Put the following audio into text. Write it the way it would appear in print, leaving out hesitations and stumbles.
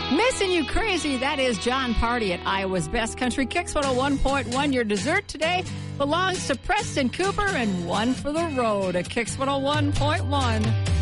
Missing You Crazy, that is John Party at Iowa's Best Country Kicks 101.1. Your dessert today belongs to Preston Cooper and One for the Road at Kicks 101.1.